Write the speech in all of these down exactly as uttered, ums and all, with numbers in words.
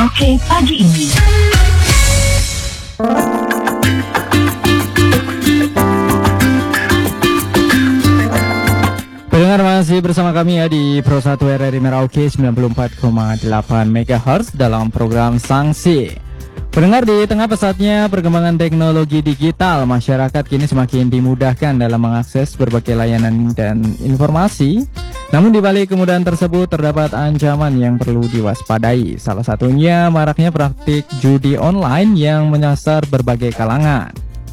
Merauke pagi ini. Pendengar masih bersama kami ya di Pro satu R R I Merauke sembilan puluh empat koma delapan megahertz dalam program Sanksi. Pendengar, di tengah pesatnya perkembangan teknologi digital, masyarakat kini semakin dimudahkan dalam mengakses berbagai layanan dan informasi. Namun di balik kemudahan tersebut terdapat ancaman yang perlu diwaspadai. Salah satunya maraknya praktik judi online yang menyasar berbagai kalangan.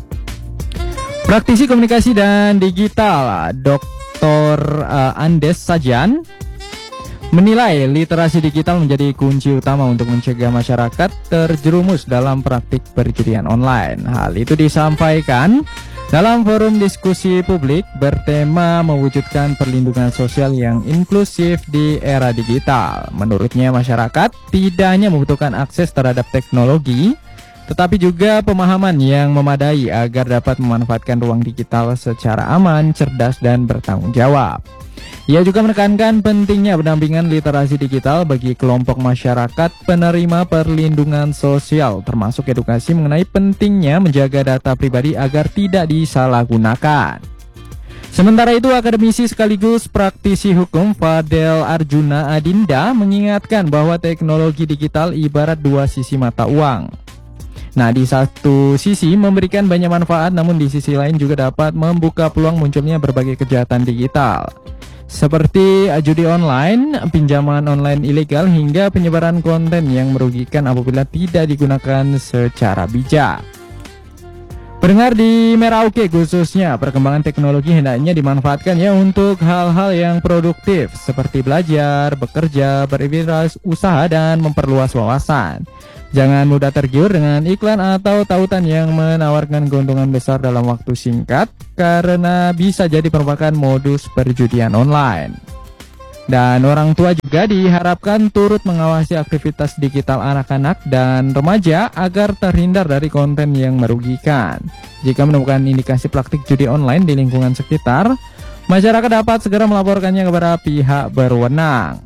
Praktisi komunikasi dan digital Doktor uh, Andes Sajan menilai literasi digital menjadi kunci utama untuk mencegah masyarakat terjerumus dalam praktik perjudian online. Hal itu disampaikan dalam forum diskusi publik bertema mewujudkan perlindungan sosial yang inklusif di era digital. Menurutnya, masyarakat tidak hanya membutuhkan akses terhadap teknologi, tetapi juga pemahaman yang memadai agar dapat memanfaatkan ruang digital secara aman, cerdas, dan bertanggung jawab. Ia juga menekankan pentingnya pendampingan literasi digital bagi kelompok masyarakat penerima perlindungan sosial, termasuk edukasi mengenai pentingnya menjaga data pribadi agar tidak disalahgunakan. Sementara itu, akademisi sekaligus praktisi hukum Fadel Arjuna Adinda mengingatkan bahwa teknologi digital ibarat dua sisi mata uang. Nah, di satu sisi memberikan banyak manfaat, namun di sisi lain juga dapat membuka peluang munculnya berbagai kejahatan digital, seperti judi online, pinjaman online ilegal, hingga penyebaran konten yang merugikan apabila tidak digunakan secara bijak. Pendengar, di Merauke khususnya, perkembangan teknologi hendaknya dimanfaatkan ya untuk hal-hal yang produktif seperti belajar, bekerja, berwirausaha, dan memperluas wawasan. Jangan mudah tergiur dengan iklan atau tautan yang menawarkan keuntungan besar dalam waktu singkat, karena bisa jadi merupakan modus perjudian online. Dan orang tua juga diharapkan turut mengawasi aktivitas digital anak-anak dan remaja agar terhindar dari konten yang merugikan. Jika menemukan indikasi praktik judi online di lingkungan sekitar, masyarakat dapat segera melaporkannya kepada pihak berwenang.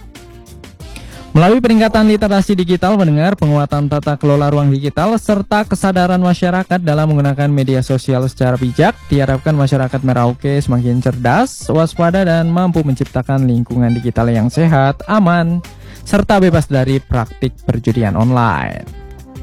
Melalui peningkatan literasi digital, mendengar penguatan tata kelola ruang digital, serta kesadaran masyarakat dalam menggunakan media sosial secara bijak, diharapkan masyarakat Merauke semakin cerdas, waspada, dan mampu menciptakan lingkungan digital yang sehat, aman, serta bebas dari praktik perjudian online.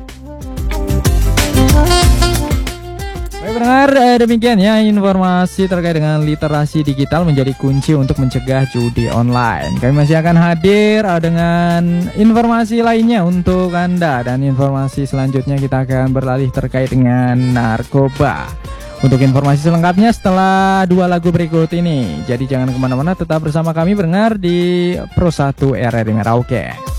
Baik pendengar, demikian ya informasi terkait dengan literasi digital menjadi kunci untuk mencegah judi online. Kami masih akan hadir dengan informasi lainnya untuk Anda, dan informasi selanjutnya kita akan beralih terkait dengan narkoba. Untuk informasi selengkapnya setelah dua lagu berikut ini. Jadi jangan kemana-mana, tetap bersama kami pendengar di Pro satu R R I Merauke.